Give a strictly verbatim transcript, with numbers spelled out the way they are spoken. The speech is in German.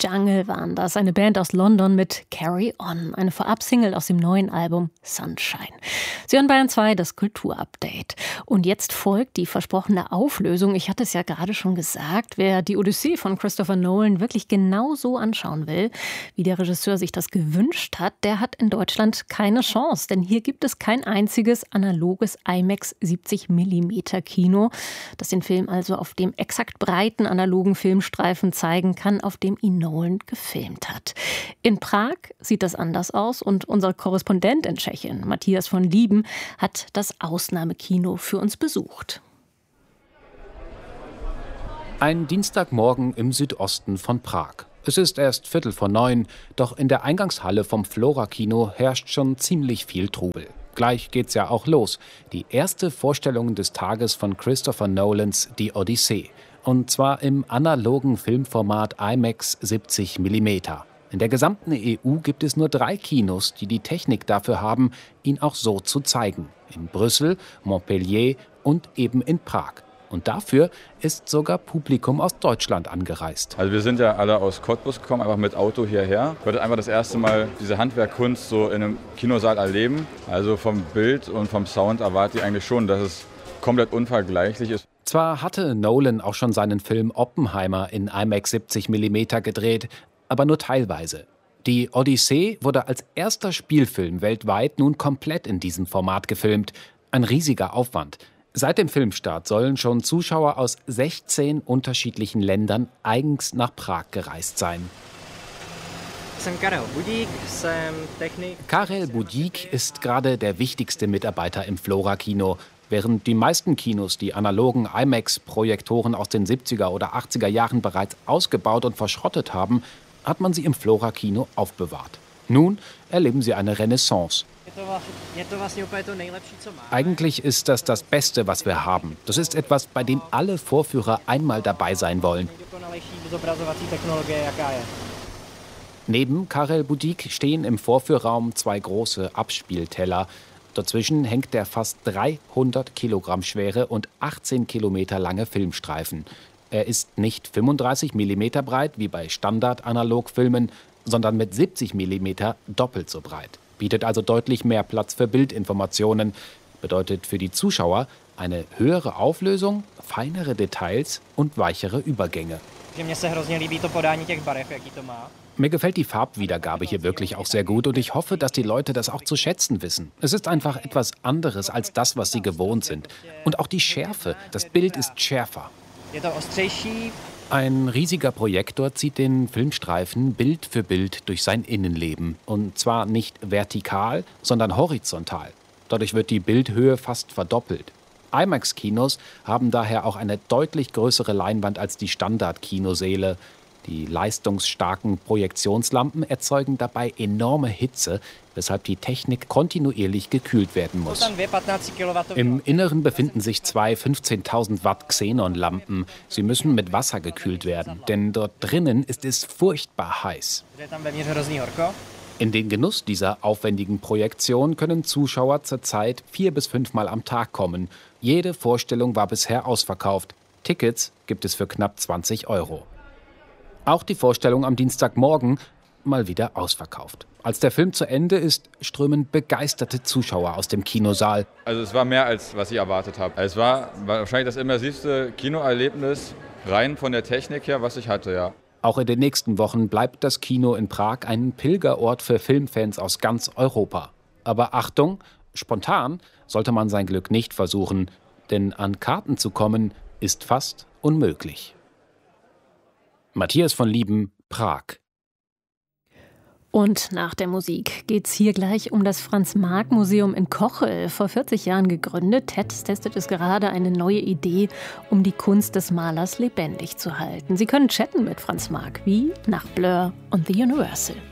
Jungle waren das, eine Band aus London mit Carry On, eine Vorab-Single aus dem neuen Album Sunshine. Sie hören Bayern zwei, das Kulturupdate. Und jetzt folgt die versprochene Auflösung. Ich hatte es ja gerade schon gesagt, wer die Odyssee von Christopher Nolan wirklich genau so anschauen will, wie der Regisseur sich das gewünscht hat, der hat in Deutschland keine Chance. Denn hier gibt es kein einziges analoges IMAX siebzig Millimeter Kino, das den Film also auf dem exakt breiten analogen Filmstreifen zeigen kann, auf dem ihn Nolan gefilmt hat. In Prag sieht das anders aus und unser Korrespondent in Tschechien, Matthias von Lieben, hat das Ausnahmekino für uns besucht. Ein Dienstagmorgen im Südosten von Prag. Es ist erst Viertel vor neun, doch in der Eingangshalle vom Flora-Kino herrscht schon ziemlich viel Trubel. Gleich geht's ja auch los. Die erste Vorstellung des Tages von Christopher Nolans Die Odyssee. Und zwar im analogen Filmformat IMAX siebzig Millimeter. In der gesamten E U gibt es nur drei Kinos, die die Technik dafür haben, ihn auch so zu zeigen. In Brüssel, Montpellier und eben in Prag. Und dafür ist sogar Publikum aus Deutschland angereist. Also wir sind ja alle aus Cottbus gekommen, einfach mit Auto hierher. Ich wollte einfach das erste Mal diese Handwerkkunst so in einem Kinosaal erleben. Also vom Bild und vom Sound erwarte ich eigentlich schon, dass es komplett unvergleichlich ist. Zwar hatte Nolan auch schon seinen Film Oppenheimer in IMAX siebzig Millimeter gedreht, aber nur teilweise. Die Odyssee wurde als erster Spielfilm weltweit nun komplett in diesem Format gefilmt. Ein riesiger Aufwand. Seit dem Filmstart sollen schon Zuschauer aus sechzehn unterschiedlichen Ländern eigens nach Prag gereist sein. Karel Budík ist gerade der wichtigste Mitarbeiter im Flora-Kino. Während die meisten Kinos die analogen IMAX-Projektoren aus den siebziger oder achtziger Jahren bereits ausgebaut und verschrottet haben, hat man sie im Flora-Kino aufbewahrt. Nun erleben sie eine Renaissance. Eigentlich ist das das Beste, was wir haben. Das ist etwas, bei dem alle Vorführer einmal dabei sein wollen. Neben Karel Budík stehen im Vorführraum zwei große Abspielteller. Dazwischen hängt der fast dreihundert Kilogramm schwere und achtzehn Kilometer lange Filmstreifen. Er ist nicht fünfunddreißig Millimeter breit wie bei Standard-Analogfilmen, sondern mit siebzig Millimeter doppelt so breit. Bietet also deutlich mehr Platz für Bildinformationen. Bedeutet für die Zuschauer eine höhere Auflösung, feinere Details und weichere Übergänge. Mir gefällt die Farbwiedergabe hier wirklich auch sehr gut und ich hoffe, dass die Leute das auch zu schätzen wissen. Es ist einfach etwas anderes als das, was sie gewohnt sind. Und auch die Schärfe, das Bild ist schärfer. Ein riesiger Projektor zieht den Filmstreifen Bild für Bild durch sein Innenleben. Und zwar nicht vertikal, sondern horizontal. Dadurch wird die Bildhöhe fast verdoppelt. IMAX-Kinos haben daher auch eine deutlich größere Leinwand als die Standard-Kinosäle. Die leistungsstarken Projektionslampen erzeugen dabei enorme Hitze, weshalb die Technik kontinuierlich gekühlt werden muss. Im Inneren befinden sich zwei fünfzehntausend Watt Xenon-Lampen. Sie müssen mit Wasser gekühlt werden, denn dort drinnen ist es furchtbar heiß. In den Genuss dieser aufwendigen Projektion können Zuschauer zurzeit vier bis fünfmal am Tag kommen. Jede Vorstellung war bisher ausverkauft. Tickets gibt es für knapp zwanzig Euro. Auch die Vorstellung am Dienstagmorgen mal wieder ausverkauft. Als der Film zu Ende ist, strömen begeisterte Zuschauer aus dem Kinosaal. Also es war mehr, als was ich erwartet habe. Es war wahrscheinlich das immersivste Kinoerlebnis, rein von der Technik her, was ich hatte, ja. Auch in den nächsten Wochen bleibt das Kino in Prag ein Pilgerort für Filmfans aus ganz Europa. Aber Achtung, spontan sollte man sein Glück nicht versuchen, denn an Karten zu kommen ist fast unmöglich. Matthias von Lieben, Prag. Und nach der Musik geht's hier gleich um das Franz-Marc-Museum in Kochel. Vor vierzig Jahren gegründet, T E D testet es gerade eine neue Idee, um die Kunst des Malers lebendig zu halten. Sie können chatten mit Franz Marc, wie nach Blur und The Universal.